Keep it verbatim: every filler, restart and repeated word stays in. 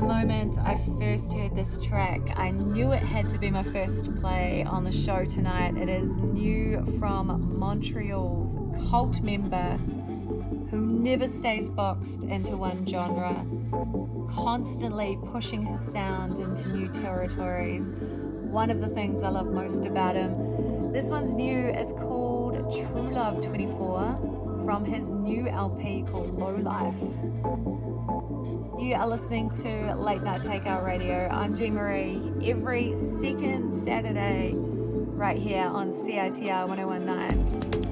moment I first heard this track, I knew it had to be my first play on the show tonight. It is new from Montreal's cult member who never stays boxed into one genre, constantly pushing his sound into new territories. One of the things I love most about him. This one's new. It's called True Love twenty-four from his new L P called Low Life. You are listening to Late Night Takeout Radio. I'm G Marie, every second Saturday right here on C I T R one oh one point nine.